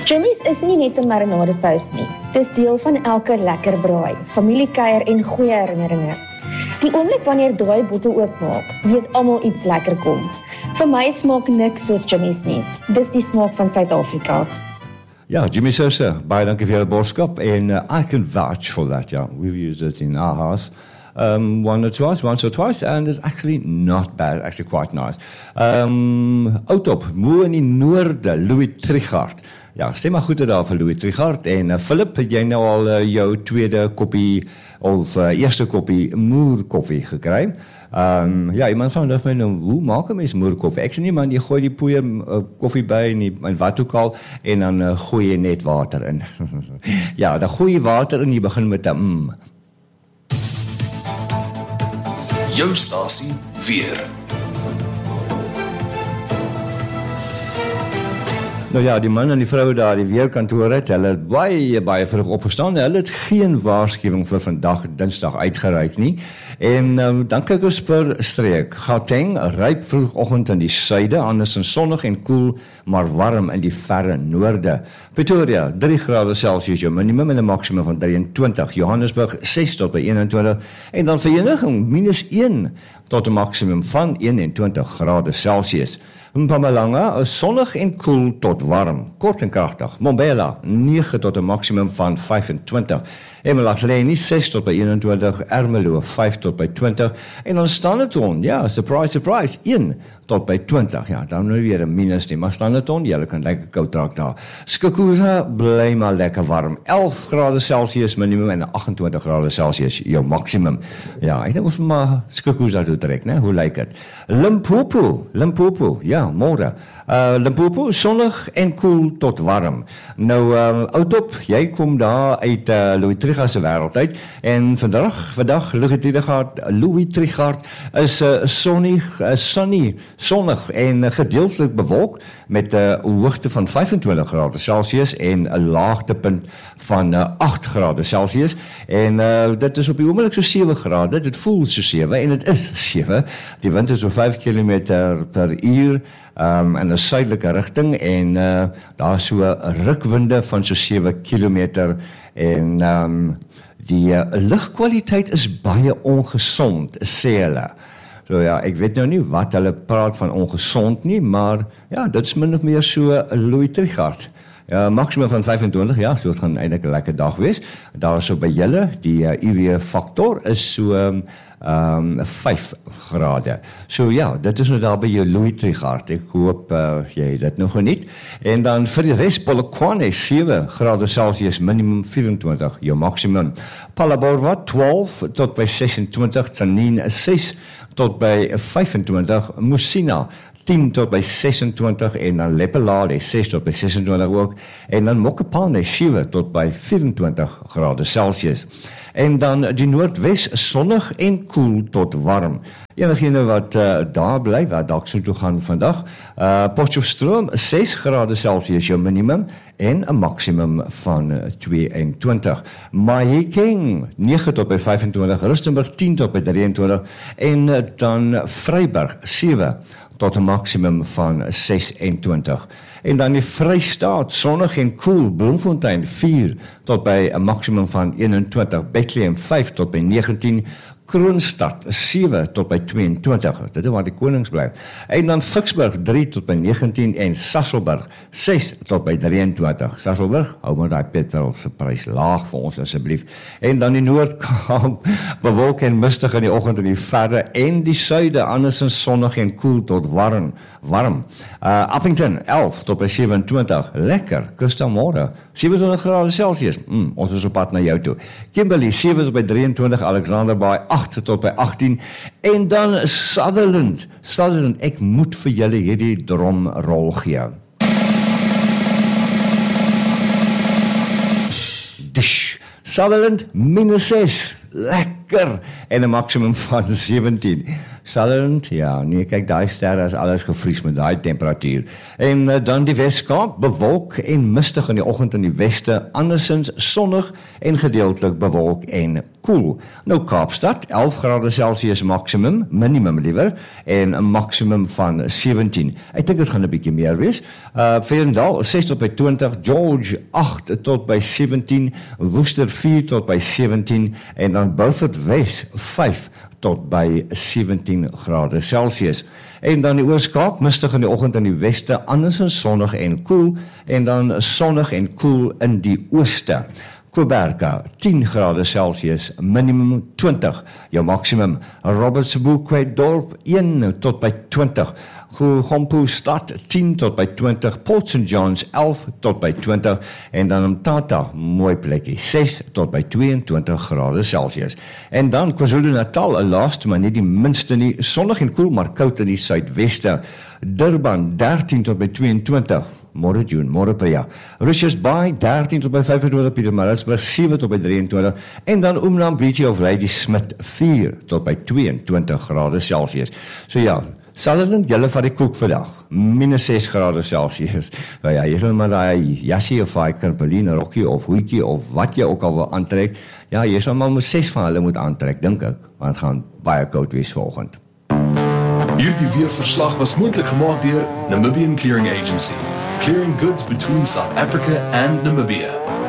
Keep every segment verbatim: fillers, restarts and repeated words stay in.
Jimmy's is nie net 'n marinade sous nie. Dis deel van elke lekker braai, familiekuier en goeie herinneringe. Die oomblik wanneer daai bottel oopmaak, weet almal iets lekker kom. Vir my smaak niks soos Jimmy's nie. Dis die smaak van Suid-Afrika. Ja, Jimmy Sosa, baie dankie vir julle boodskap en uh, I can vouch for that, yeah. We've used it in our house. Um, one or twice, once or twice, and it's actually not bad, actually quite nice. Um, Oudop, Moe in die Noorde, Louis Trichardt. Ja, stem maar goed daar vir Louis Trichardt. En uh, Philip, het jy nou al uh, jou tweede koppie, of uh, eerste koppie Moer koffie gekry? Um, ja, iemand van my nou, hoe maak een mens Moer koffie? Ek sê nie, man, jy gooi die poeier uh, koffie by en, die, en wat ook al, en dan uh, gooi jy net water in. Ja, dan gooi jy water in, jy begin met een mm. Jou stasie weer. Nou ja, die man en die vrou daar, die weerkantoor het, hulle het baie, baie vroeg opgestaan, hulle het geen waarskuwing vir vandag, dinsdag uitgereik nie, en um, dan kyk ons per streek, Gauteng, ryp vroegoggend in die suide, anders in sonnig en koel, maar warm in die verre noorde. Pretoria, drie grade Celsius, jou minimum en 'n maksimum van drieëntwintig, Johannesburg, ses tot by eenentwintig, en dan Vereniging, minus een tot 'n maksimum van eenentwintig grade Celsius. Mpumalanga, sonnig en koel tot warm, kort en kragtig. Mbombela, nege tot 'n maksimum van vyfentwintig. Emalakeni, ses tot by eenentwintig. Ermelo, vyf tot by twintig. En dan Standerton, ja, surprise, surprise, een tot by twintig. Ja, dan nou weer 'n minus nie, maar Standerton, julle kan lekker koud raak daar. Skukuza, bly maar lekker warm. elf grade Celsius minimum en agentwintig grade Celsius jou maksimum. Ja, ek dink ons moet maar Skukuza toe trek, né? Hoe lyk dit? Limpopo, Limpopo, ja, môre. Uh, Limpopo, sonnig en koel tot warm. Nou, uh, Oudop, jy kom daar uit uh, Louis Trichardt se wêreld uit, en vandag, vandag, Louis Trichardt, Louis Trichardt is uh, sonnig, uh, sunny, sonnig en uh, gedeeltelik bewolk, met 'n uh, hoogte van vyfentwintig grade Celsius en 'n laagtepunt van uh, agt grade Celsius, en uh, dit is op die oomblik so sewe grade, dit voel so sewe, en dit is sewe, die wind is so vyf kilometer per uur, Um, in 'n suidelike rigting, en uh, daar is so 'n rukwinde van so sewe kilometer, en um, die uh, lugkwaliteit is baie ongesond, sê hulle. So ja, ek weet nou nie wat hulle praat van ongesond nie, maar ja, dit is min of meer so Louis Trichardt. Ja, maksimum van vyfentwintig, ja, so het gaan eintlik 'n lekker dag wees. Daar so by julle, die uh, U W-faktor is so um, um, vyf grade. So ja, dit is nou daar by jou Louis Trichardt. Ek hoop uh, jy dit nog geniet. En dan vir die res, Polokwane, sewe grade Celsius, minimum vyfentwintig, jou maksimum. Phalaborwa, twaalf tot by sesentwintig, Tzaneen, ses tot by vyfentwintig, Musina, tien tot by sesentwintig, en dan Lepelale, ses tot by sesentwintig ook, en dan Mokopane, sewe tot by vyfentwintig grade Celsius. En dan die Noordwes, sonnig en koel tot warm. Enigene wat uh, daar bly, wat dalk so toe gaan vandag, uh, Potchefstroom, ses grade Celsius jou minimum, en 'n maksimum van uh, tweeëntwintig. Mahikeng, nege tot by vyfentwintig, Rustenburg, tien tot by drieëntwintig, en uh, dan Vryburg, sewe tot 'n maksimum van sesentwintig. En dan die Vrystaat, sonnig en koel, Bloemfontein, vier tot by 'n maksimum van eenentwintig, Bethlehem, vyf tot by negentien, Kroonstad, sewe tot by tweeëntwintig, dit is waar die konings bly. En dan Ficksburg, drie tot by negentien, en Sasolburg, ses tot by drieëntwintig. Sasolburg, hou maar die petrol se prys laag vir ons asseblief. En dan die Noord-Kaap, bewolk en mistig in die oggend in die verre en die suide, andersins sonnig en koel tot warm. warm. Uh, Appington, elf tot by sewentwintig, lekker, Kustamore, sewentwintig grade Celsius, mm, ons is op pad na jou toe. Kimberley, sewe tot by drieëntwintig, Alexander Bay, agt tot by agttien, en dan Sutherland, Sutherland, ek moet vir julle hierdie dromrol gee. Dish, Sutherland, minus ses, lekker, en 'n maksimum van sewentien. Sutherland, ja, nee, kyk, daai sterre is alles gevries met daai temperatuur. En uh, dan die Weskaap, bewolk en mistig in die oggend in die weste, andersins sonnig en gedeeltelik bewolk en koel. Nou Kaapstad, elf grade Celsius maksimum, minimum liewer, en 'n maksimum van sewentien. Ek dink dit gaan 'n bietjie meer wees. Uh Vredendal ses tot by twintig, George agt tot by sewentien, Woester vier tot by sewentien en dan Beaufort Wes vyf tot by sewentien grade Celsius. En dan die Oos-Kaap, mistig in die oggend in die weste, andersins sonnig en koel, en dan sonnig en koel in die ooste. Kuiberga, tien grade Celsius, minimum twintig, jou maksimum. Robertsburg, Kwytdorp, een tot by twintig. Gompo Stad, tien tot by twintig. Port Saint John's, elf tot by twintig. En dan Mthatha, mooi plekkie, ses tot by tweeëntwintig grade Celsius. En dan KwaZulu-Natal, 'n laaste, maar nie die minste nie, sonnig en koel, maar koud in die suidweste. Durban, dertien tot by tweeëntwintig. Môre June, môre Priya. Richards Bay, dertien tot by vyfentwintig, Pietermaritzburg, sewe tot by drieëntwintig, en dan Oomland Beach of Lady Smith, vier tot by tweeëntwintig grade Celsius. So ja, Sutherland, julle vat die koek vandag, minus ses grade Celsius. Nou ja, jy sal maar daai jassie of daai karpeline, rokkie of hoedjie of wat jy ook al wil aantrek, ja, jy sal maar met ses van hulle moet aantrek, dink ek, want het gaan baie koud wees vanoggend. Hierdie weerverslag was moontlik gemaak deur Namibian Clearing Agency. Clearing goods between South Africa and Namibia.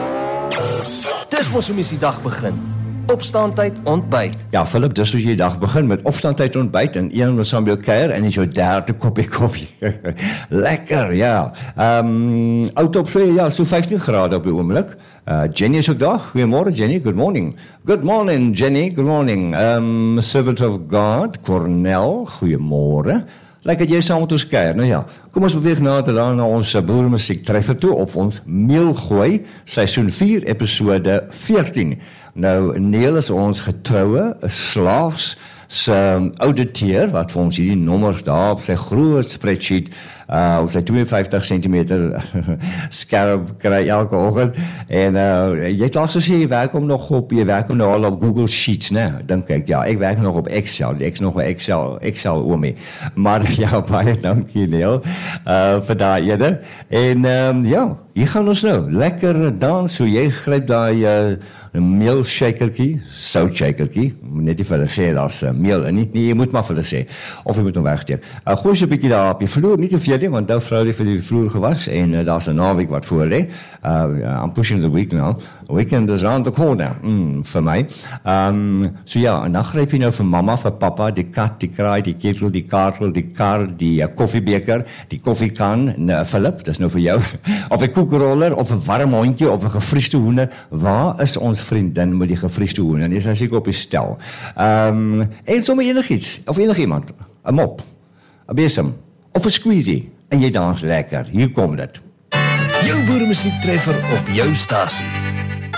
Dis mos hoe mens die dag begin. Opstaantyd, ontbyt. Ja, Philip, dis hoe jy die dag begin met opstaantyd, ontbyt en een wat saam jou kuier en is jou derde koppie koffie. Lekker, ja. Ehm um, oud op so, ja, so vyftien grade op die oomblik. Uh, Jenny is ook daar. Goeiemôre Jenny, good morning. Good morning Jenny, good morning. Um, Servant of God, Cornel, goeiemôre. Lekker jy saam met ons kuier. Nou ja, kom ons beweeg nader dan na ons boeremusiek treffer toe of ons meelgooi, seisoen vier, episode veertien. Nou, Neil is ons getroue, slaafs, se ouditeur, wat vir ons hierdie nommers daar op sy groot spreadsheet, uh, op sy twee en vyftig sentimeter skerp kry elke oggend, en uh, jy het laatst gesê, jy werk hom nog op, jy werk hom nou al op Google Sheets, ne, dink ek, ja, ek werk nog op Excel, ek is nog een Excel, Excel oomie, maar ja, baie dankie Neil, uh, vir daai ene, en um, ja, hier gaan ons nou, lekker dans, so jy gryp daai uh, meel shakerkie, sout shakerkie, net nie vir hulle sê, daar is uh, meel in nie, nee, jy moet maar vir hulle sê, of jy moet hom wegsteek. Uh, gooi so 'n bietjie daar op die vloer, nie te veel nie, want nou vrou die vir die vloer gewas, en uh, daar is 'n naweek wat voor lê. Uh, I'm pushing the week now. Weekend is around the corner, mm, vir my. Um, so ja, en dan gryp jy nou vir mamma, vir papa, die kat, die kraai, die ketel, die kaartel, die kar, die uh, koffiebeker, die koffiekan, nou, Philip, dis nou vir jou, of 'n koekroller, of 'n warm hondjie, of 'n gefriesde hoender. Waar is ons vriendin met die gefriesde hoender? Dis as ek op die stel. Um, en sommer enigiets, of enigiemand, 'n mop, 'n besem, of 'n squeezie, en jy dans lekker. Hier kom dit. Jou boeremusiek treffer op jou stasie.